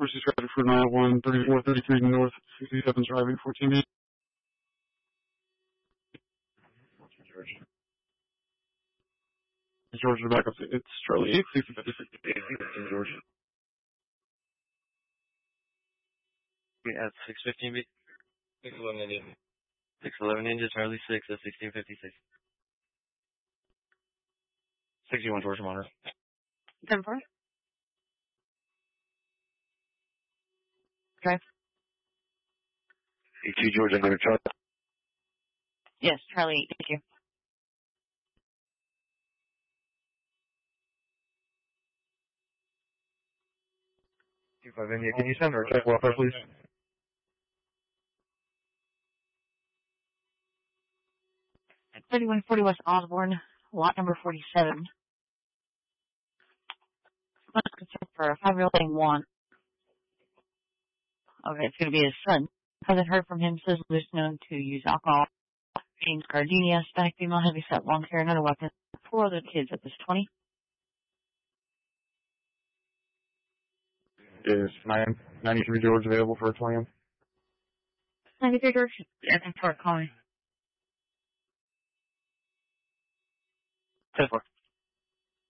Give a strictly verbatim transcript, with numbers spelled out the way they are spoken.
Versus traffic for nine one thirty-four thirty-three North sixty-seventh driving fourteen eight. George. George, back up. It's Charlie eight sixty fifty-six. George. Yeah, six fifteen B. six eleven India. six eleven India, Charlie six at sixteen fifty-six. sixty-one George Monitor. ten four. Drive. E two George, I'm going to Charlie. Yes, Charlie, thank you. two five India, can you send her a check welfare, please? thirty-one forty West Osborne, lot number forty-seven. Let's check for a five-year-old named Juan. Okay, it's going to be his son. Hasn't heard from him, says was known to use alcohol. James Gardenia, Hispanic female, heavy set, long hair, not a weapon. Four other kids at this twenty. Is nine ninety-three George available for a twenty? ninety-three George, yeah, thanks for calling. ten four.